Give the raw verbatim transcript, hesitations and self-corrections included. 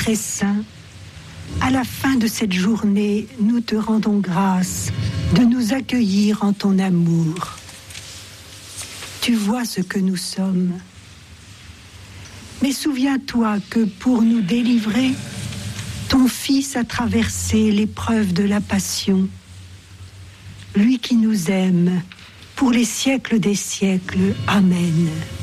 très saint, à la fin de cette journée, nous te rendons grâce de nous accueillir en ton amour. Tu vois ce que nous sommes. Mais souviens-toi que pour nous délivrer, ton Fils a traversé l'épreuve de la passion. Lui qui nous aime pour les siècles des siècles. Amen.